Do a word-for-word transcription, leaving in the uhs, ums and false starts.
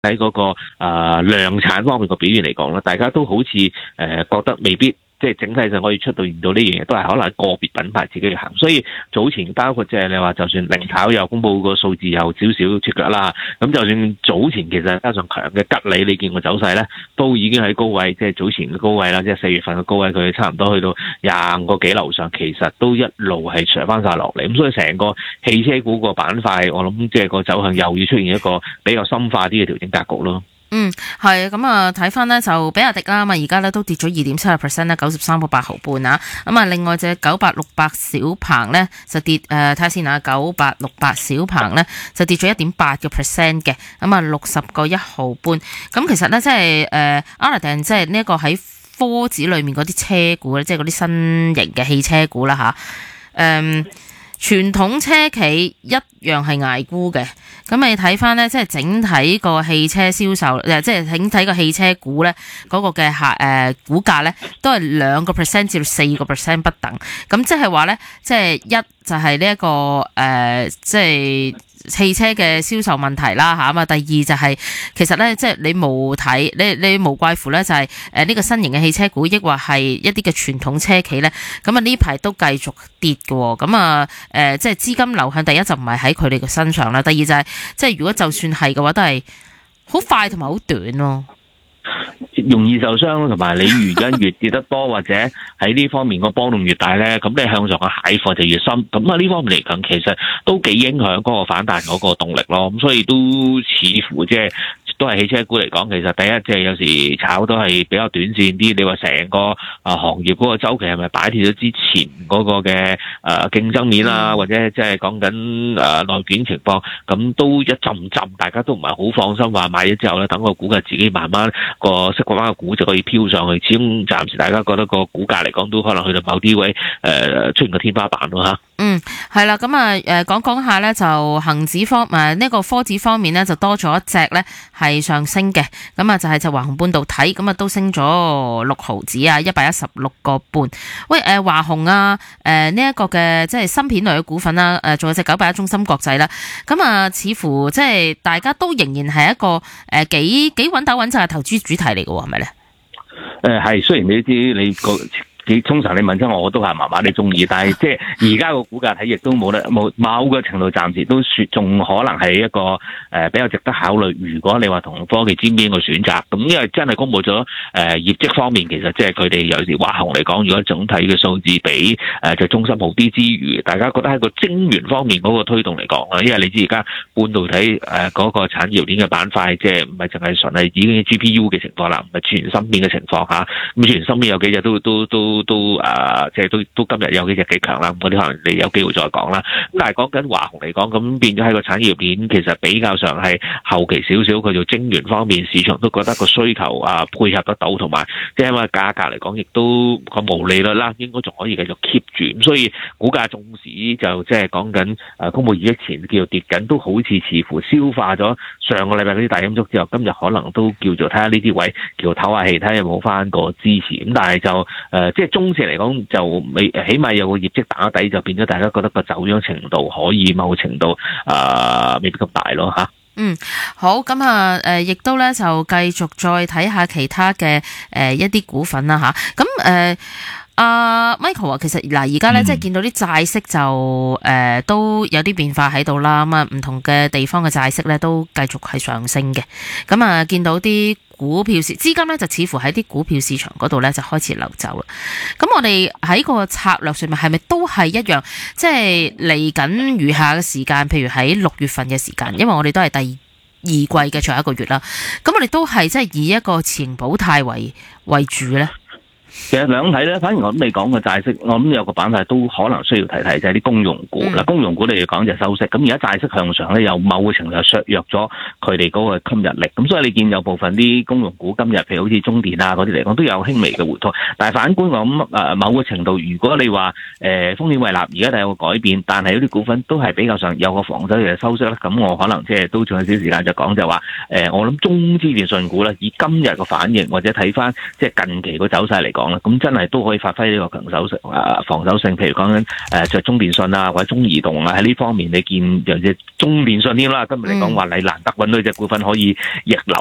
喺嗰個誒量產方面個表現嚟講咧，大家都好似誒覺得未必。即係整體上可以出到現到呢樣嘢，都係可能個別品牌自己去行。所以早前包括即係你話，就算零跑又公佈個數字有少少脱腳啦。咁就算早前其實加上強嘅吉利，你見個走勢咧，都已經喺高位，即係早前嘅高位啦，即係四月份嘅高位，佢差唔多去到廿個幾樓上，其實都一路係上翻晒落嚟。咁所以成個汽車股個板塊，我諗即係個走向又要出現一個比較深化啲嘅調整格局咯。 嗯，係咁啊，睇翻呢就比亞迪啦，咁啊而家咧都跌咗二點七個 percent 啦，九十三個八毫半啊。咁啊，另外隻九八六八小鵬咧就跌誒，睇下先啊，九八六八小鵬咧就跌咗一點八個 percent 嘅，咁啊六十個一毫半。咁其實咧即係誒 Arladin 即係呢一個喺科指裏面嗰啲車股咧，即係嗰啲新型嘅汽車股啦吓，誒、嗯。傳統車企一樣係捱沽嘅，咁你睇翻咧，即係整體個汽車銷售，誒，即係整體個汽車股咧，嗰個嘅下誒股價咧，都係兩個 percent 至到四個 percent 不等。咁即係話咧，即係一就係呢一個誒、呃，即係汽車嘅銷售問題啦嚇。咁啊，第二就係、是、其實咧，即係你無睇，你你無怪乎咧，就係誒呢個新型嘅汽車股，抑或係一啲嘅傳統車企咧，咁啊呢排都繼續跌嘅喎。咁啊誒，即係資金流向，第一就唔係喺佢哋嘅身上啦，第二就係、是、即係如果就算係嘅話，都係好快同埋好短咯。 容易受傷，同埋你而家越跌得多，或者喺呢方面個波動越大咧，咁你向上嘅蟹貨就越深。咁啊呢方面嚟講，其實都幾影響嗰個反彈嗰個動力咯。咁所以都似乎即係都係汽車股嚟講，其實第一即係有時炒都係比較短線啲。你話成個啊行業嗰個週期係咪擺脫咗之前嗰個嘅誒競爭面啊，或者即係講緊誒內卷情況，咁都一浸浸，大家都唔係好放心話買咗之後咧，等個股價自己慢慢個釋放翻個股就可以飄上去。始終暫時大家覺得個股價嚟講都可能去到某啲位誒、呃、出現個天花板咯嚇。 嗯，係啦，咁啊誒講講下咧，就恒指方誒呢、呃這個科指方面咧，就多咗一隻咧係上升嘅，咁啊就係就華虹半導體，咁啊都升咗六毫子啊，一百一十六個半。喂誒、呃、華虹啊誒呢一個嘅即係芯片類嘅股份啦，誒仲有隻九八一中芯國際啦，咁啊似乎即係大家都仍然係一個誒、呃、幾幾穩打穩紮嘅投資主題嚟嘅喎，係咪咧？ 誒係，雖然你知你個。通常你問親我，我都係麻麻地中意，但係即係而家個股價睇亦都冇得冇某個程度，暫時都算仲可能係一個誒、呃、比較值得考慮。如果你話同科技尖邊個選擇，咁因為真係公佈咗誒業績方面，其實即係佢哋有時華虹嚟講，如果總體嘅數字比誒就中芯好啲之餘，大家覺得喺個晶圓方面嗰個推動嚟講啊，因為你知而家半導體誒嗰、呃那個產業鏈嘅板塊，即係唔係淨係純係已經 G P U 嘅情況啦，唔係全芯片嘅情況嚇。咁全芯片有幾隻都都都。都都誒，即係都都今日有幾隻幾強啦，咁嗰啲可能你有機會再講啦。咁但係講緊華虹嚟講，咁變咗喺個產業鏈其實比較上係後期少少，佢做晶圓方面市場都覺得個需求啊配合得到，同埋即係因為價格嚟講，亦都個毛利率啦，應該仲可以繼續 keep 住。咁所以股價縱使就即係講緊誒公佈業績前叫做跌緊，都好似似乎消化咗上個禮拜嗰啲大陰燭之後，今日可能都叫做睇下呢啲位叫做唞下氣，睇下有冇翻個支持。咁但係就誒、呃、即係中線嚟講就未起碼有個業績打底，就變咗大家覺得個走樣程度可以某程度啊、呃、未必咁大咯嚇。 嗯，好，咁啊誒，亦都咧就繼續再睇下其他嘅誒、呃、一啲股份啦嚇。咁誒阿 Michael 啊，其實嗱而家咧即係見到啲債息就誒、呃、都有啲變化喺度啦。咁啊唔同嘅地方嘅債息咧都繼續係上升嘅。咁啊見到啲股票市資金咧就似乎喺啲股票市場嗰度咧就開始流走啦。咁我哋喺個策略上面係咪都係一樣？即係嚟緊餘下嘅時間，譬如喺六月份嘅時間，因為我哋都係第二季嘅最後一個月啦。咁我哋都係即係以一個持盈保泰為為主咧。 其實兩睇咧，反而我諗你講嘅債息，我諗有個板塊都可能需要提提，就係啲公用股嗱。公用股你嚟講就收息，咁而家債息向上咧，有某個程度削弱咗佢哋嗰個吸引力。咁所以你見有部分啲公用股今日，譬如好似中電啊嗰啲嚟講，都有輕微嘅回吐。但係反觀我諗誒某個程度，如果你話誒、呃、風險胃納，而家係有個改變，但係有啲股份都係比較上有個防守嘅收息咧，咁我可能即係都仲有少少時間就講就話誒、呃，我諗中資電信股咧，以今日個反應或者睇翻即係近期個走勢嚟講。 講咧，咁真係都可以發揮呢個強手性啊防守性。譬如講緊誒就中電信啊或者中移動啊喺呢方面，你見有隻中電信添啦，今日嚟講話你難得揾到隻股份可以逆流。